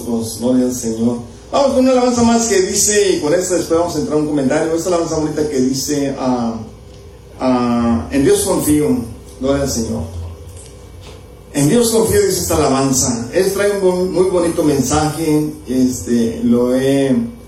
nosotros. Gloria al Señor. Vamos con una alabanza más que dice, y con esta después vamos a entrar a un comentario. Esta alabanza bonita que dice, en Dios confío. Gloria al Señor. En Dios confío, dice esta alabanza. Trae un muy bonito mensaje. Lo he